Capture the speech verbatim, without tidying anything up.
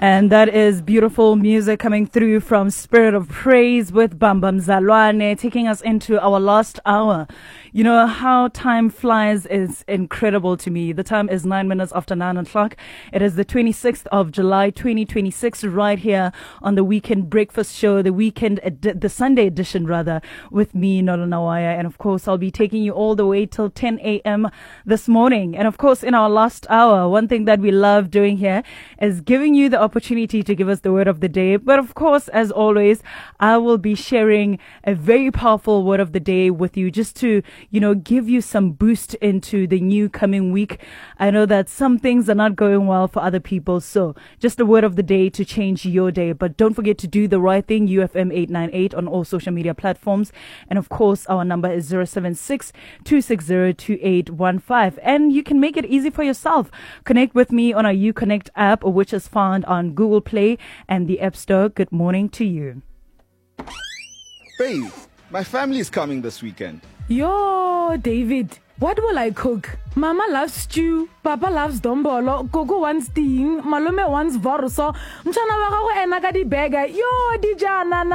And that is beautiful music coming through from Spirit of Praise with Bamba Mzalwane, taking us into our last hour. You know, how time flies is incredible to me. The time is nine minutes after nine o'clock. It is the twenty-sixth of July, twenty twenty-six, right here on the Weekend Breakfast Show, the weekend, edi- the Sunday edition rather, with me, Nolo Nawaya. And of course, I'll be taking you all the way till ten a.m. this morning. And of course, in our last hour, one thing that we love doing here is giving you the opportunity to give us the word of the day. But of course, as always, I will be sharing a very powerful word of the day with you just to, you know, give you some boost into the new coming week. I know that some things are not going well for other people. So just a word of the day to change your day. But don't forget to do the right thing. U F M eight nine eight on all social media platforms. And of course, our number is zero seven six, two six zero, two eight one five. And you can make it easy for yourself. Connect with me on our UConnect app, which is found on Google Play and the App Store. Good morning to you. Babe, my family is coming this weekend. Yo, David, what will I cook? Mama loves stew, Papa loves dombolo, Gogo wants ting, Malume wants vorso, Mchana waka ena ka di burger. Yo, di jana.